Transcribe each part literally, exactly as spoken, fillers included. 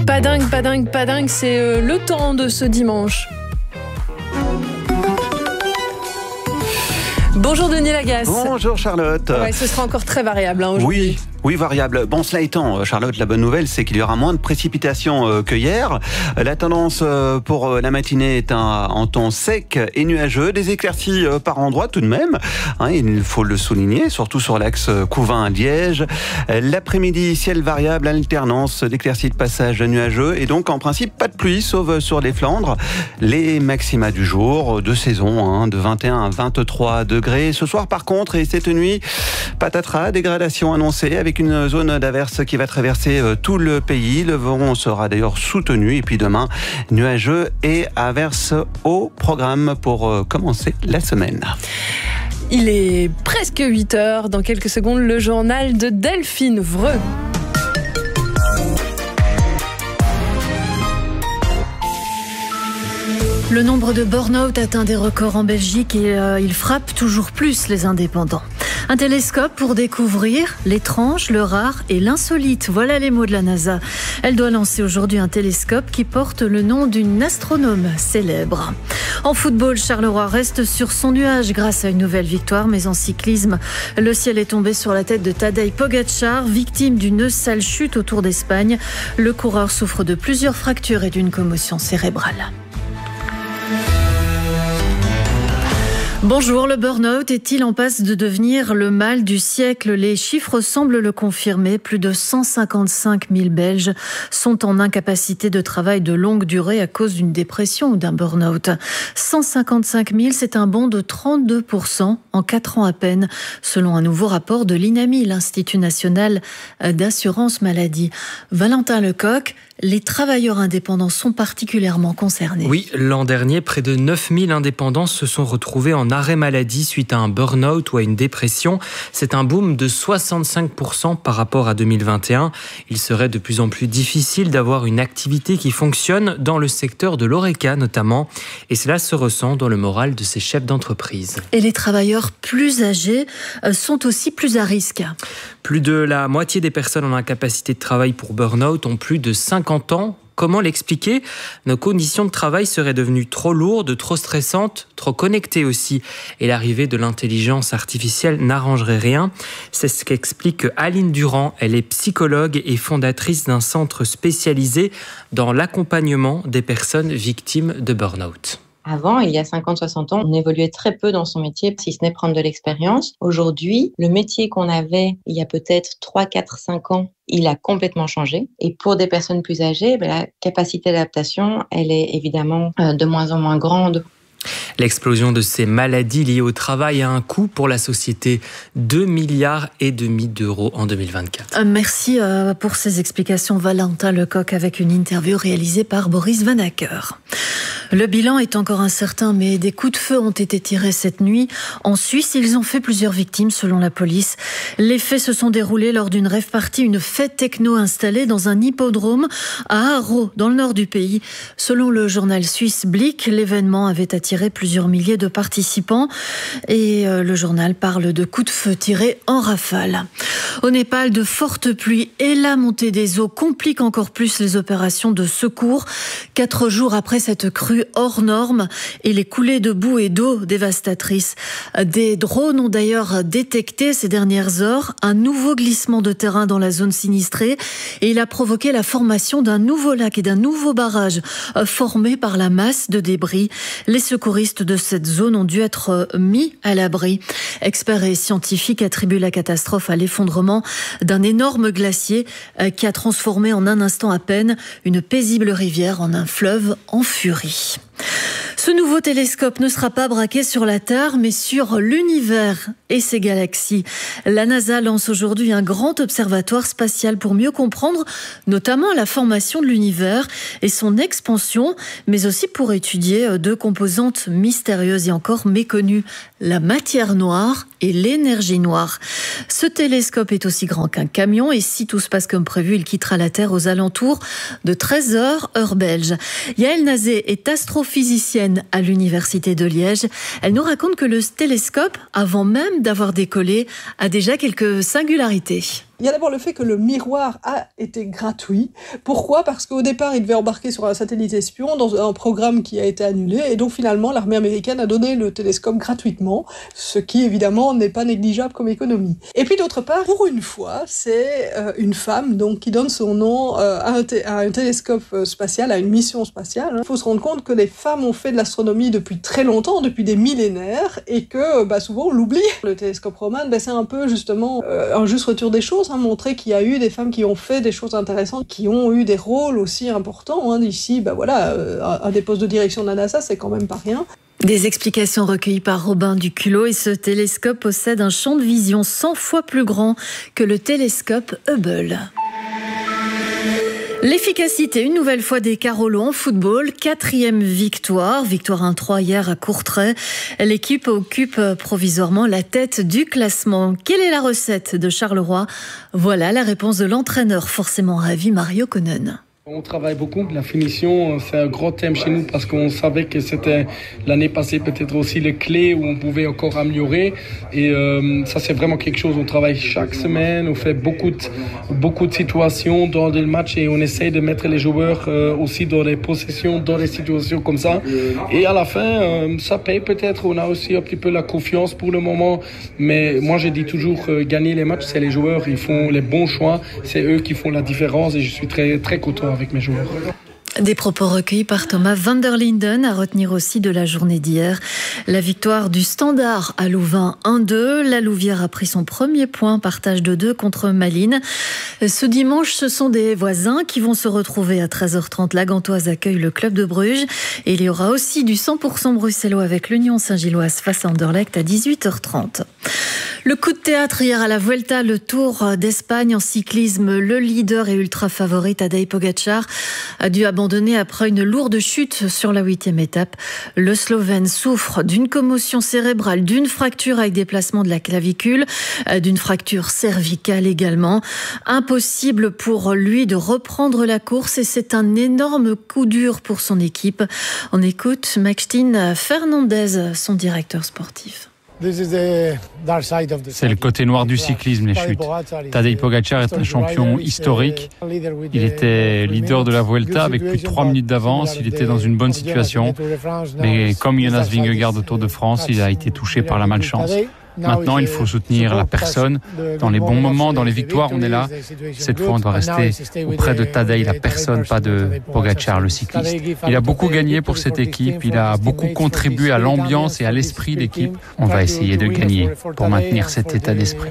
Pas dingue, pas dingue, pas dingue, c'est euh, le temps de ce dimanche. Bonjour Denis Lagasse. Bonjour Charlotte. Ouais, ce sera encore très variable hein, aujourd'hui. Oui. Oui, variable. Bon, cela étant, Charlotte, la bonne nouvelle, c'est qu'il y aura moins de précipitations que hier. La tendance pour la matinée est un, en temps sec et nuageux. Des éclaircies par endroits tout de même, hein, il faut le souligner, surtout sur l'axe Couvain-Liège. L'après-midi, ciel variable, alternance d'éclaircies de passage nuageux. Et donc, en principe, pas de pluie, sauf sur les Flandres. Les maxima du jour, de saison, hein, de vingt et un à vingt-trois degrés. Ce soir, par contre, et cette nuit, patatras, dégradation annoncée avec une zone d'averse qui va traverser tout le pays. Le vent sera d'ailleurs soutenu. Et puis demain, nuageux et averse au programme pour commencer la semaine. Il est presque huit heures. Dans quelques secondes, le journal de Delphine Vreux. Le nombre de burn-out atteint des records en Belgique et euh, il frappe toujours plus les indépendants. Un télescope pour découvrir l'étrange, le rare et l'insolite. Voilà les mots de la NASA. Elle doit lancer aujourd'hui un télescope qui porte le nom d'une astronome célèbre. En football, Charleroi reste sur son nuage grâce à une nouvelle victoire. Mais en cyclisme, le ciel est tombé sur la tête de Tadej Pogačar, victime d'une sale chute au Tour d'Espagne. Le coureur souffre de plusieurs fractures et d'une commotion cérébrale. Bonjour, le burn-out est-il en passe de devenir le mal du siècle? Les chiffres semblent le confirmer. Plus de cent cinquante-cinq mille Belges sont en incapacité de travail de longue durée à cause d'une dépression ou d'un burn-out. cent cinquante-cinq mille, c'est un bond de trente-deux pour cent en quatre ans à peine, selon un nouveau rapport de l'INAMI, l'Institut national d'assurance maladie. Valentin Lecoq, les travailleurs indépendants sont particulièrement concernés. Oui, l'an dernier, près de neuf mille indépendants se sont retrouvés en arrêt maladie suite à un burn-out ou à une dépression. C'est un boom de soixante-cinq pour cent par rapport à deux mille vingt et un. Il serait de plus en plus difficile d'avoir une activité qui fonctionne dans le secteur de l'Horeca notamment. Et cela se ressent dans le moral de ces chefs d'entreprise. Et les travailleurs plus âgés sont aussi plus à risque. Plus de la moitié des personnes en incapacité de travail pour burn-out ont plus de cinquante ans. Comment l'expliquer? Nos conditions de travail seraient devenues trop lourdes, trop stressantes, trop connectées aussi. Et l'arrivée de l'intelligence artificielle n'arrangerait rien. C'est ce qu'explique Aline Durand. Elle est psychologue et fondatrice d'un centre spécialisé dans l'accompagnement des personnes victimes de burn-out. Avant, il y a cinquante à soixante ans, on évoluait très peu dans son métier, si ce n'est prendre de l'expérience. Aujourd'hui, le métier qu'on avait il y a peut-être trois, quatre, cinq ans, il a complètement changé. Et pour des personnes plus âgées, ben, la capacité d'adaptation, elle est évidemment euh, de moins en moins grande. L'explosion de ces maladies liées au travail a un coût pour la société, deux milliards et demi d'euros en deux mille vingt-quatre. Merci pour ces explications, Valentin Lecoq, avec une interview réalisée par Boris Van Acker. Le bilan est encore incertain, mais des coups de feu ont été tirés cette nuit. En Suisse, ils ont fait plusieurs victimes, selon la police. Les faits se sont déroulés lors d'une rave party, une fête techno installée dans un hippodrome à Haro, dans le nord du pays. Selon le journal suisse Blick, l'événement avait attiré plusieurs milliers de participants et le journal parle de coups de feu tirés en rafale. Au Népal, de fortes pluies et la montée des eaux compliquent encore plus les opérations de secours. Quatre jours après cette crue hors norme et les coulées de boue et d'eau dévastatrices. Des drones ont d'ailleurs détecté ces dernières heures un nouveau glissement de terrain dans la zone sinistrée et il a provoqué la formation d'un nouveau lac et d'un nouveau barrage formé par la masse de débris. Les secouristes de cette zone ont dû être mis à l'abri. Experts et scientifiques attribuent la catastrophe à l'effondrement d'un énorme glacier qui a transformé en un instant à peine une paisible rivière en un fleuve en furie. Ce nouveau télescope ne sera pas braqué sur la Terre, mais sur l'univers et ses galaxies. La NASA lance aujourd'hui un grand observatoire spatial pour mieux comprendre notamment la formation de l'univers et son expansion, mais aussi pour étudier deux composantes mystérieuses et encore méconnues, la matière noire et l'énergie noire. Ce télescope est aussi grand qu'un camion et si tout se passe comme prévu, il quittera la Terre aux alentours de treize heures, heure belge. Yael Nazé est astrophysicienne à l'Université de Liège. Elle nous raconte que le télescope, avant même d'avoir décollé, a déjà quelques singularités. Il y a d'abord le fait que le miroir a été gratuit. Pourquoi ? Parce qu'au départ, il devait embarquer sur un satellite espion dans un programme qui a été annulé. Et donc finalement, l'armée américaine a donné le télescope gratuitement, ce qui évidemment n'est pas négligeable comme économie. Et puis d'autre part, pour une fois, c'est euh, une femme donc, qui donne son nom euh, à, un t- à un télescope spatial, à une mission spatiale. Il faut se rendre compte que les femmes ont fait de l'astronomie depuis très longtemps, depuis des millénaires, et que bah, souvent on l'oublie. Le télescope Roman, bah, c'est un peu justement euh, un juste retour des choses, hein, montrer qu'il y a eu des femmes qui ont fait des choses intéressantes, qui ont eu des rôles aussi importants. Hein. Ici, bah, voilà, euh, un des postes de direction de la NASA, c'est quand même pas rien. Des explications recueillies par Robin Duculot, et ce télescope possède un champ de vision cent fois plus grand que le télescope Hubble. L'efficacité, une nouvelle fois des Carolos en football, quatrième victoire, victoire un trois hier à Courtrai. L'équipe occupe provisoirement la tête du classement. Quelle est la recette de Charleroi ? Voilà la réponse de l'entraîneur forcément ravi, Mario Konen. On travaille beaucoup. La finition, c'est un gros thème chez nous parce qu'on savait que c'était l'année passée peut-être aussi les clés où on pouvait encore améliorer. Et euh, ça, c'est vraiment quelque chose. On travaille chaque semaine. On fait beaucoup de, beaucoup de situations dans le match et on essaye de mettre les joueurs euh, aussi dans les possessions, dans des situations comme ça. Et à la fin, euh, ça paye peut-être. On a aussi un petit peu la confiance pour le moment. Mais moi, je dis toujours, euh, gagner les matchs, c'est les joueurs. Ils font les bons choix. C'est eux qui font la différence et je suis très, très content avec mes joueurs. Des propos recueillis par Thomas van der Linden, à retenir aussi de la journée d'hier. La victoire du Standard à Louvain un deux. La Louvière a pris son premier point, partage de deux contre Malines. Ce dimanche, ce sont des voisins qui vont se retrouver à treize heures trente. La Gantoise accueille le club de Bruges. Et il y aura aussi du cent pour cent bruxellois avec l'Union Saint-Gilloise face à Anderlecht à dix-huit heures trente. Le coup de théâtre hier à la Vuelta, le Tour d'Espagne en cyclisme. Le leader et ultra favori Tadej Pogačar a dû abandonner après une lourde chute sur la huitième étape. Le Slovène souffre d'une commotion cérébrale, d'une fracture avec déplacement de la clavicule, d'une fracture cervicale également. Impossible pour lui de reprendre la course et c'est un énorme coup dur pour son équipe. On écoute Maxime Fernandez, son directeur sportif. C'est le côté noir du cyclisme, les chutes. Tadej Pogačar est un champion historique. Il était leader de la Vuelta avec plus de trois minutes d'avance. Il était dans une bonne situation. Mais comme Jonas Vingegaard au Tour de France, il a été touché par la malchance. Maintenant, il faut soutenir la personne. Dans les bons moments, dans les victoires, on est là. Cette fois, on doit rester auprès de Tadej, la personne, pas de Pogačar, le cycliste. Il a beaucoup gagné pour cette équipe. Il a beaucoup contribué à l'ambiance et à l'esprit d'équipe. On va essayer de gagner pour maintenir cet état d'esprit.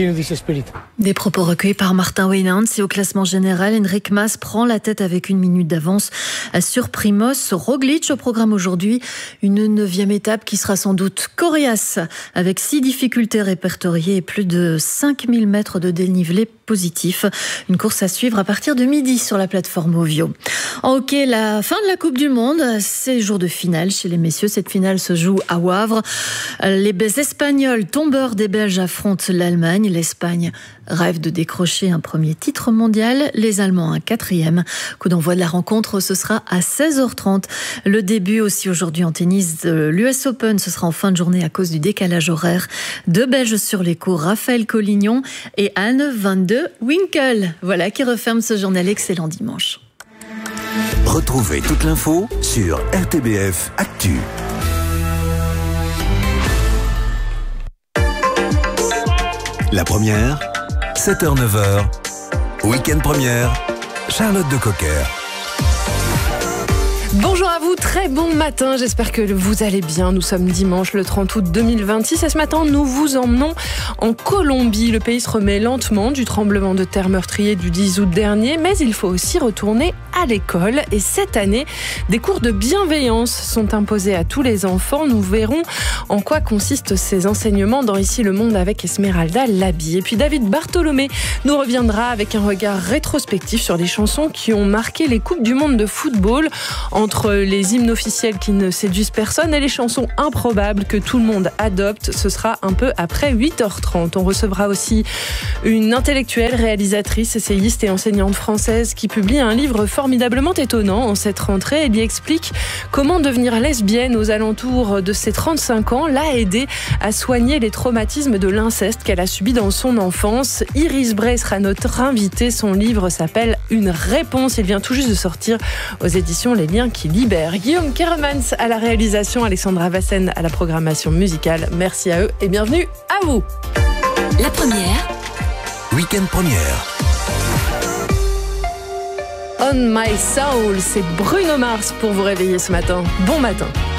Des propos recueillis par Martin Weinand. Et au classement général, Enric Mas prend la tête avec une minute d'avance sur Primoz Roglic. Au programme aujourd'hui, une neuvième étape qui sera sans doute coriace avec six difficultés répertoriées et plus de cinq mille mètres de dénivelé positif. Une course à suivre à partir de midi sur la plateforme Ovio. En hockey, la fin de la Coupe du Monde, c'est jour de finale chez les messieurs. Cette finale se joue à Wavre. Les Espagnols, tombeurs des Belges, affrontent l'Allemagne. L'Espagne rêve de décrocher un premier titre mondial. Les Allemands un quatrième. Coup d'envoi de la rencontre, ce sera à seize heures trente. Le début aussi aujourd'hui en tennis de l'U S Open. Ce sera en fin de journée à cause du décalage horaire. Deux Belges sur les cours, Raphaël Collignon et Anne van de Winkel. Voilà qui referme ce journal. Excellent dimanche. Retrouvez toute l'info sur R T B F Actu. La première, sept heures neuf heures, week-end première, Charlotte de Cocker. Bonjour à vous, très bon matin, j'espère que vous allez bien. Nous sommes dimanche le trente août deux mille vingt-six et ce matin nous vous emmenons en Colombie. Le pays se remet lentement du tremblement de terre meurtrier du dix août dernier, mais il faut aussi retourner à l'école. Et cette année, des cours de bienveillance sont imposés à tous les enfants. Nous verrons en quoi consistent ces enseignements dans Ici le Monde avec Esmeralda Labi. Et puis David Bartholomé nous reviendra avec un regard rétrospectif sur les chansons qui ont marqué les Coupes du Monde de football. En Entre les hymnes officiels qui ne séduisent personne et les chansons improbables que tout le monde adopte, ce sera un peu après huit heures trente. On recevra aussi une intellectuelle, réalisatrice, essayiste et enseignante française qui publie un livre formidablement étonnant en cette rentrée. Elle y explique comment devenir lesbienne aux alentours de ses trente-cinq ans l'a aidée à soigner les traumatismes de l'inceste qu'elle a subi dans son enfance. Iris Bray sera notre invitée. Son livre s'appelle Une réponse. Il vient tout juste de sortir aux éditions Les Liens qui libèrent. Guillaume Kermans à la réalisation, Alexandra Vassen à la programmation musicale. Merci à eux et bienvenue à vous. La première. Week-end première. On My Soul, c'est Bruno Mars pour vous réveiller ce matin. Bon matin.